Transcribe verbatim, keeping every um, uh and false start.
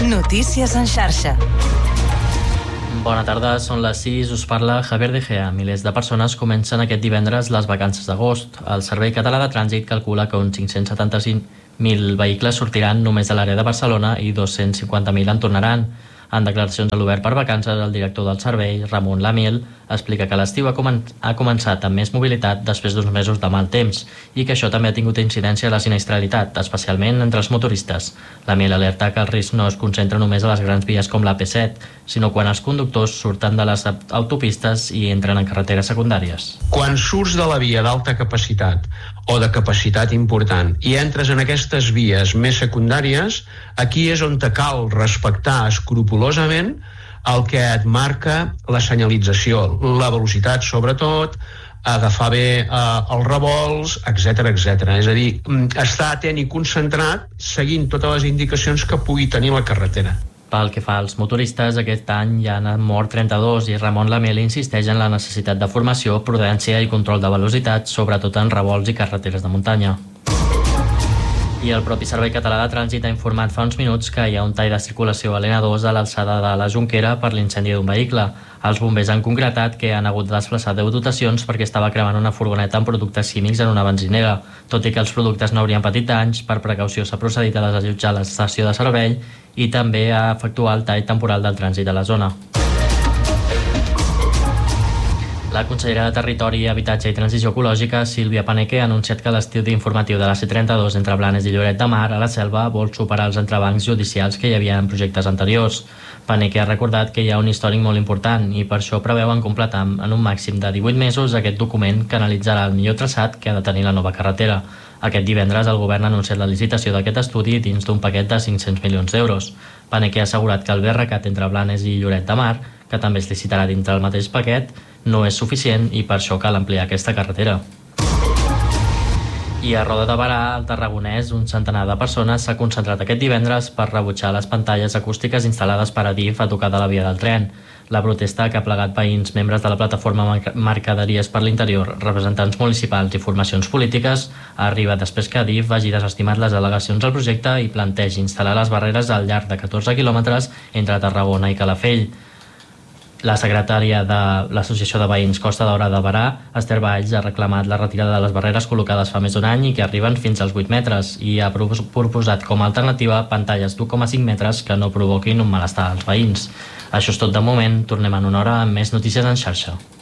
Notícies en xarxa. Bona tarda, són les sis, us parla Javier De Gea. Milers de persones comencen aquest divendres les vacances d'agost. El Servei Català de Trànsit calcula que uns cinc-cents setanta-cinc mil vehicles sortiran només de l'àrea de Barcelona i dos-cents cinquanta mil en tornaran. En declaracions a l'Obert per Vacances, el director del servei, Ramon Lamil, explica que l'estiu ha, comen ha començat amb més mobilitat després d'uns mesos de mal temps i que això també ha tingut incidència a la sinistralitat, especialment entre els motoristes. Lamil alerta que el risc no es concentra només a les grans vies com l'A P set, sinó quan els conductors surten de les autopistes i entren en carreteres secundàries. Quan surts de la via d'alta capacitat o de capacitat important i entres en aquestes vies més secundàries, aquí és on te cal respectar escrupolosament el que et marca la senyalització, la velocitat sobretot, agafar bé eh, els revolts, etcètera, etcètera. És a dir, estar atent i concentrat seguint totes les indicacions que pugui tenir la carretera. Pel que fa als motoristes, aquest any ja n'han mort trenta-dos i Ramon Lamel insisteix en la necessitat de formació, prudència i control de velocitat, sobretot en revolts i carreteres de muntanya. I el propi Servei Català de Trànsit ha informat fa uns minuts que hi ha un tall de circulació a l'N dos a l'alçada de la Jonquera per l'incendi d'un vehicle. Els bombers han concretat que han hagut de desplaçar deu dotacions perquè estava cremant una furgoneta amb productes químics en una benzinera. Tot i que els productes no haurien patit danys, per precaució s'ha procedit a desallotjar l'estació de servei i també a efectuar el tall temporal del trànsit a la zona. La consellera de Territori, Habitatge i Transició Ecològica, Sílvia Paneque, ha anunciat que l'estudi informatiu de la C trenta-dos entre Blanes i Lloret de Mar a la Selva vol superar els entrebancs judicials que hi havia en projectes anteriors. Paneque ha recordat que hi ha un històric molt important i per això preveuen completar en un màxim de divuit mesos aquest document que analitzarà el millor traçat que ha de tenir la nova carretera. Aquest divendres el govern ha anunciat la licitació d'aquest estudi dins d'un paquet de cinc-cents milions d'euros. Paneque ha assegurat que el B R C A T entre Blanes i Lloret de Mar, que també es licitarà dintre el mateix paquet, no és suficient i per això cal ampliar aquesta carretera. I a Roda de Berà, al Tarragonès, un centenar de persones s'ha concentrat aquest divendres per rebutjar les pantalles acústiques instal·lades per Adif a tocar de la via del tren. La protesta, que ha plegat veïns, membres de la plataforma Mercaderies per l'Interior, representants municipals i formacions polítiques, arriba després que Adif hagi desestimat les al·legacions al projecte i plantegi instal·lar les barreres al llarg de catorze quilòmetres entre Tarragona i Calafell. La secretària de l'Associació de Veïns Costa Daurada de Berà, Esther Valls, ha reclamat la retirada de les barreres col·locades fa més d'un any i que arriben fins als vuit metres i ha proposat com a alternativa pantalles d'u coma cinc metres que no provoquin un malestar als veïns. Això és tot de moment, tornem en una hora amb més notícies en xarxa.